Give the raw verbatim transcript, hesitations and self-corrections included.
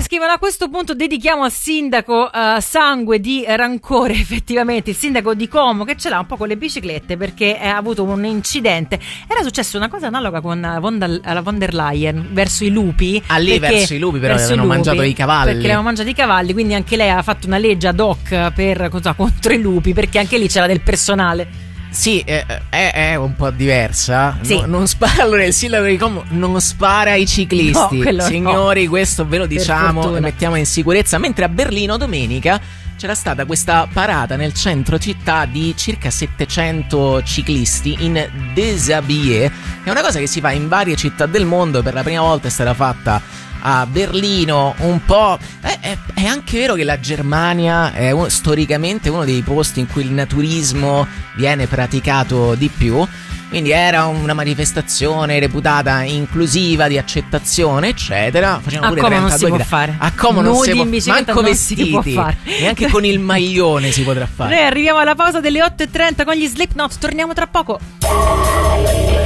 scrivono: a questo punto dedichiamo al sindaco uh, sangue di rancore, effettivamente il sindaco di Como, che ce l'ha un po' con le biciclette perché ha avuto un incidente. Era successa una cosa analoga con von der, la von der Leyen verso i lupi. Ah, lì verso i lupi però avevano mangiato i cavalli, perché avevano mangiato i cavalli, quindi anche lei ha fatto una legge ad hoc per, cosa, contro i lupi, perché anche lì c'era del personale. Sì, è, è, è un po' diversa. Sì. No, non spara, allora il sindaco di Como non spara ai ciclisti. No, signori, no. Questo ve lo diciamo e mettiamo in sicurezza. Mentre a Berlino domenica c'era stata questa parata nel centro città di circa settecento ciclisti in déshabillé. È una cosa che si fa in varie città del mondo, per la prima volta è stata fatta a Berlino un po'. È, è, è anche vero che la Germania è un, storicamente uno dei posti in cui il naturismo viene praticato di più, quindi era una manifestazione reputata inclusiva, di accettazione, eccetera. Facevano pure a Como non si può gradi. fare. A Como non si può, manco non vestiti, si può fare. Neanche con il maglione si potrà fare. Noi arriviamo alla pausa delle otto e trenta con gli Slipknot, torniamo tra poco.